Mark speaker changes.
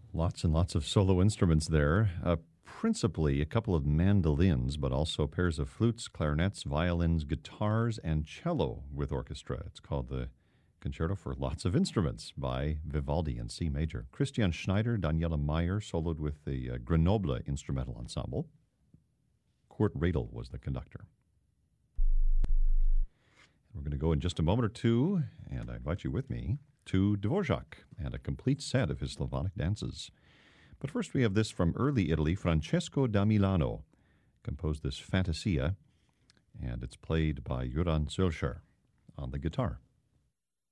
Speaker 1: Lots and lots of solo instruments there. Principally a couple of mandolins, but also pairs of flutes, clarinets, violins, guitars, and cello with orchestra. It's called the Concerto for Lots of Instruments by Vivaldi in C major. Christian Schneider, Daniela Meyer soloed with the Grenoble Instrumental Ensemble. Kurt Radel was the conductor. We're going to go in just a moment or two, and I invite you with me to Dvorak and a complete set of his Slavonic dances. But first we have this from early Italy. Francesco da Milano composed this Fantasia, and it's played by Göran Zölscher on the guitar.